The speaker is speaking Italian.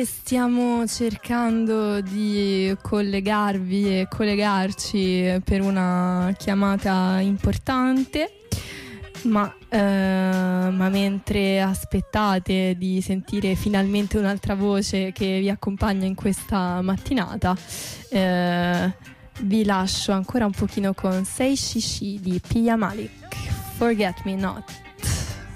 Mentre stiamo cercando di collegarvi e collegarci per una chiamata importante, ma mentre aspettate di sentire finalmente un'altra voce che vi accompagna in questa mattinata, vi lascio ancora un pochino con Say Shishi di Pia Malik, Forget Me Not.